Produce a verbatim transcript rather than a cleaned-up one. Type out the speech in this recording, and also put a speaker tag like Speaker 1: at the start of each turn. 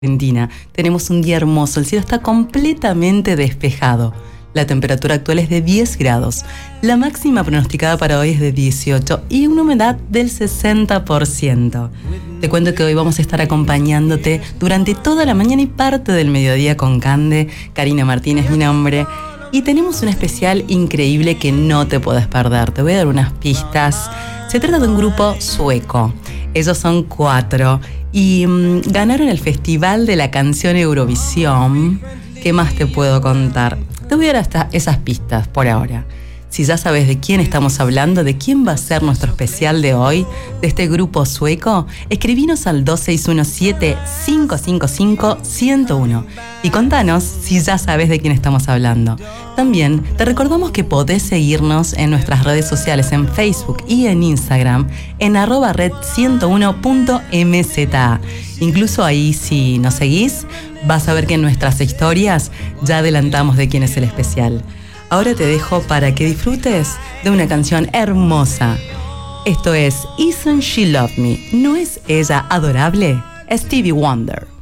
Speaker 1: Argentina. Tenemos un día hermoso, el cielo está completamente despejado. La temperatura actual es de diez grados. La máxima pronosticada para hoy es de dieciocho y una humedad del sesenta por ciento. Te cuento que hoy vamos a estar acompañándote durante toda la mañana y parte del mediodía con Cande. Karina Martínez, mi nombre. Y tenemos un especial increíble que no te puedes perder. Te voy a dar unas pistas. Se trata de un grupo sueco. Ellos son cuatro y mmm, ganaron el Festival de la Canción Eurovisión. ¿Qué más te puedo contar? Te voy a dar hasta esas pistas por ahora. Si ya sabes de quién estamos hablando, de quién va a ser nuestro especial de hoy, de este grupo sueco, escribinos al dos seis uno siete, cinco cinco cinco, uno cero uno y contanos si ya sabes de quién estamos hablando. También te recordamos que podés seguirnos en nuestras redes sociales, en Facebook y en Instagram, en arroba red ciento uno punto m z a. Incluso ahí, si nos seguís, vas a ver que en nuestras historias ya adelantamos de quién es el especial. Ahora te dejo para que disfrutes de una canción hermosa. Esto es Isn't She Love Me? ¿No es ella adorable? Stevie Wonder.